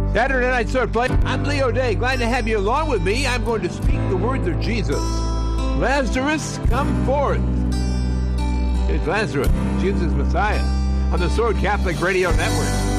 Saturday Night Sword Play. I'm Leo Day. Glad to have you along with me. I'm going to speak the words of Jesus. Lazarus, come forth. It's Lazarus, Jesus Messiah, on the Sword Catholic Radio Network.